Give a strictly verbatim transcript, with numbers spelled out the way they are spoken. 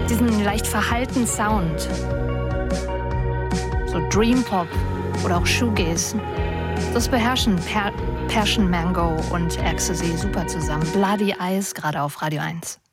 diesen leicht verhaltenen Sound. So Dream Pop oder auch Shoegaze. Das beherrschen per- Passion Mango und Ecstasy super zusammen. Bloody Eyes, gerade auf Radio eins.